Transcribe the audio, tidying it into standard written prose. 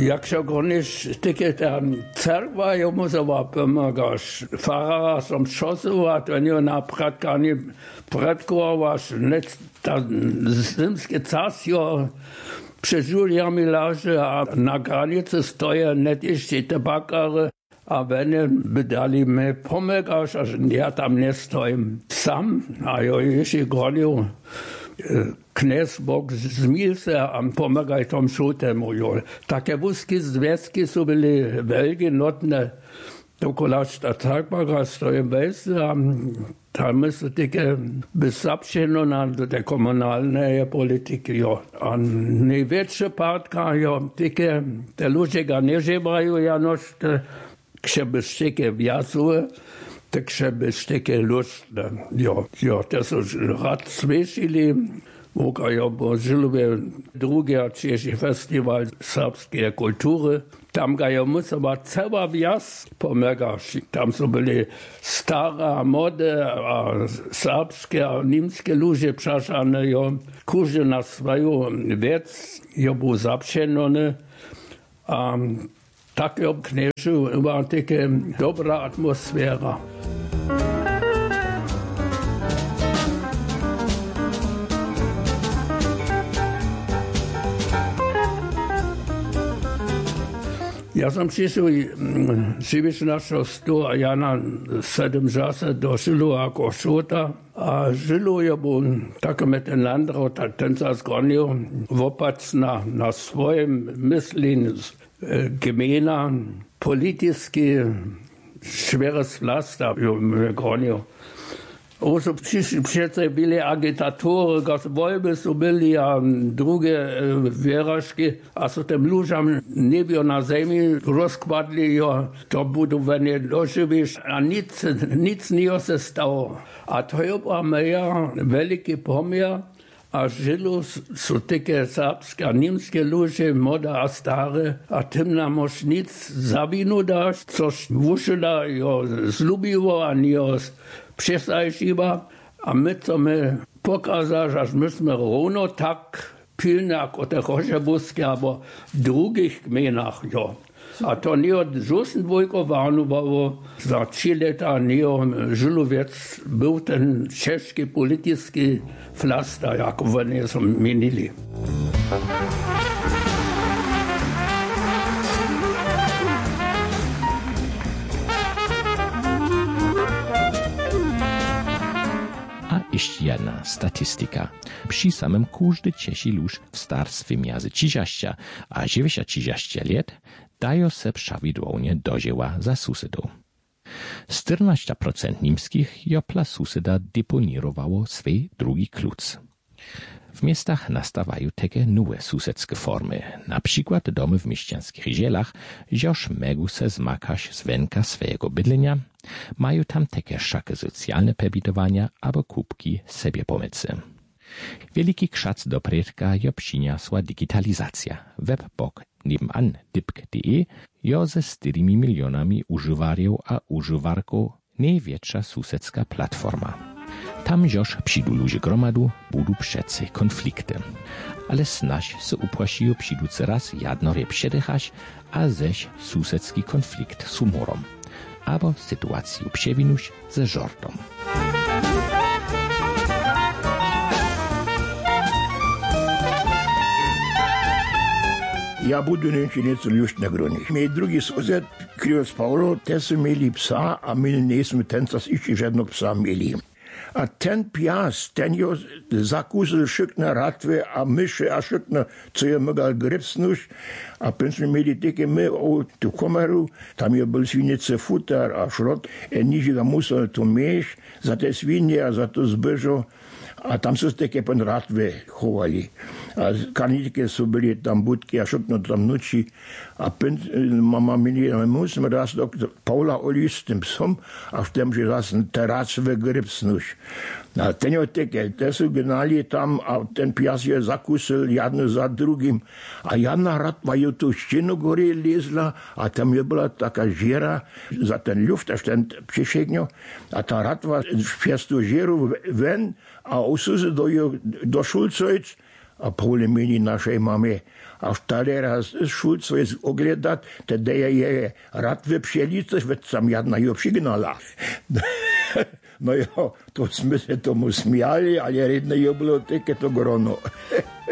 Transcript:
Jak się gonisz, tykie tam cerkwa, ja musała pomagać. Farara som szosować, when ja na pratkanie predkovaš, ta zimske cas, ja przeżuliami leży, a na granicy stoję net jeszcze te bakary, a weny by dali mi pomagać, a ja tam nie stoję sam, a ja jeszcze gonił. Knes Bóg zmił się, a pomagaj tom szutemu. Takie wózki związki są byli wielkie, notne. Dokolaż ta cerkwa stoję bez, a tam jest takie wysapszeno na te komunalne polityki. A największa partka, takie, te ludzie ga nie żywają, janoż, żeby takie wiazły, tak żeby takie lustne. To są rad słyszeli, bo ja pożyłem drugi Czesi festiwal serbskiej kultury. Tam ga ja musela cała wjazd pomagać. Tam są byli stare mody, a serbskie, a niemskie ludzie przeszane, kurzy na swoją wiec, był zaprzeniony. Tak w Knieżu była taka dobra atmosfera. Ja sam przyszedł 19 a ja na 7 czasów do Żylu jako szota. A Żylu ja był tak miteinander, ten czas zgronił, wopac na swoim myśleniu gmina, polityski, schweres Pflaster, gronił. Also przecież byli agitatory, wolby są byli, a drugie wyrażki, a so tym ludziom nie było na ziemi, rozkładli, to budowanie dożywisz, a nic nie się stało. A to była moja wielki pomiar, a Żylu są takie serbskie, a niemskie ludzie, młode a stare, a tym nam już nic zawinu dać, coś wuszyla, zlubiło, a nie przestajszyła, a my chcemy pokazać, że myśmy równo tak pilni, jak te chorzebuskie, albo w drugich gminach, A to nie od Zusenwojkowanu, bo za 3 lata nie Żylowiec był ten czeski polityczny Pflaster, jak oni są mienili. Jeszcze jedna statystyka. Przy samym każdy Czesi luż w starstwie między 30 a 90 lat dają se prawidłownie dożyła za susedą. 14% niemskich jopla suseda deponirowało swej drugi kluc. W miastach nastawają takie nowe susedzkie formy, na przykład domy w mieścianskich zielach, joż megu se zmakać z wenka swojego bydlenia, mają tam takie szaky socjalne pebitowania albo kubki sobie pomycy. Wielki krzac do predka jo przyniosła digitalizacja. Webbok nebenan dipk.de jo ze 4 milionami używarów a używarków największa susedzka platforma. Tam joż przyjdą ludzie gromadu, budu przece konflikty. Ale snaś se upłasiją przyjduce raz jednorę przedychać, a ześ susedzki konflikt z humorem. Albo sytuację przewinuć ze żartem. Ja budu nieco już na gronie. Mój drugi sąsiad, Krios Paulo, też mieli psa, a my nie jsme ten czas jeszcze żadnego psa mieli. A ten pies, ten jo zakusil szykne ratwy, a myszy, a szykne, co je mógł grypsnąć, a pęśmy mieli takie my o tu komeru, tam je był świnice futer, a szrot, i niżej musel to mieć, za te swinie, a za to zbyżo, a tam są takie pen ratwy chowali. A karnitki są byli tam budki, a szykno tam noci, a mama mieli, a musimy raz do Paula oli z tym psom, a w tym, że raz te ratwy grypsnąć. A ten jo takie, te są gnali tam, a ten pies je zakusil jedno za drugim, a jedna ratwa jo tu ścienu góry lezla, a tam je była taka żera za ten luft, aż ten przysięgnął, a ta ratwa przez tu żeru wen, a usuzy do Szulcojc, a pole mieli naszej mamie, A wtedy raz Schulz jest oglądać, wtedy je rad we psielicy, że tam jedna ją przygnala. No ja, to jsme se tomu smiali, ale jedno je bylo také to grono.